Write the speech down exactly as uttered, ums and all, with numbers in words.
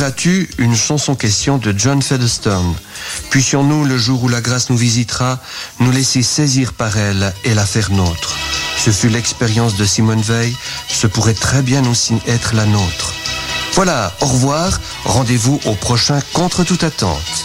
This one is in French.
Oublieras-tu une chanson question de John Featherstone? Puissions-nous, le jour où la grâce nous visitera, nous laisser saisir par elle et la faire nôtre. Ce fut l'expérience de Simone Veil, ce pourrait très bien aussi être la nôtre. Voilà, au revoir, rendez-vous au prochain Contre toute attente.